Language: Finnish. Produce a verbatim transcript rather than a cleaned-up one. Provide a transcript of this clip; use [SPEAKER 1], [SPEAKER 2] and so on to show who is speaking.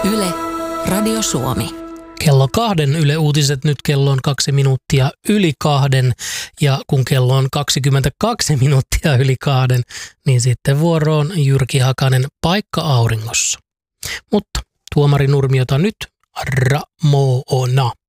[SPEAKER 1] Yle, Radio Suomi.
[SPEAKER 2] Kello kahden Yle Uutiset, nyt kello on kaksi minuuttia yli kahden ja kun kello on kaksikymmentäkaksi minuuttia yli kahden, niin sitten vuoroon Jyrki Hakanen Paikka auringossa. Mutta tuomari Nurmiota nyt Ramona.